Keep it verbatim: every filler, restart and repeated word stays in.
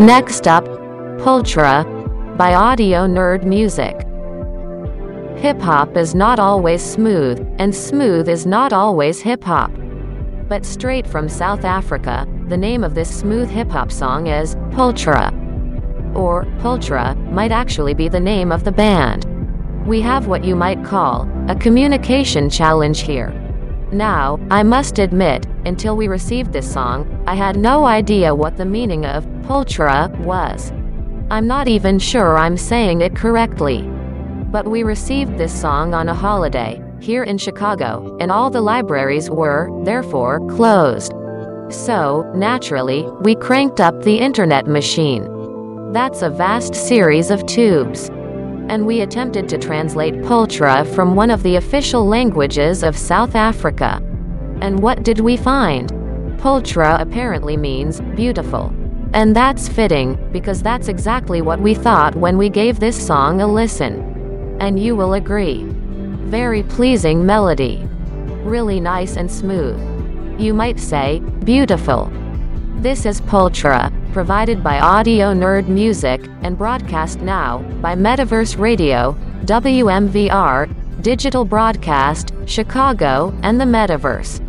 Next up, Pulchra by Audio Nerd Music. Hip-hop is not always smooth, and smooth is not always hip-hop. But straight from South Africa, the name of this smooth hip-hop song is Pulchra. Or, Pulchra might actually be the name of the band. We have what you might call a communication challenge here. Now, I must admit, until we received this song, I had no idea what the meaning of Pulchra was. I'm not even sure I'm saying it correctly. But we received this song on a holiday, here in Chicago, and all the libraries were, therefore, closed. So, naturally, we cranked up the internet machine. That's a vast series of tubes. And we attempted to translate Pulchra from one of the official languages of South Africa. And what did we find? Pulchra apparently means beautiful. And that's fitting, because that's exactly what we thought when we gave this song a listen. And you will agree. Very pleasing melody. Really nice and smooth. You might say, beautiful. This is Pulchra, provided by Audio Nerd Music, and broadcast now, by Metaverse Radio, W M V R, Digital Broadcast, Chicago, and the Metaverse.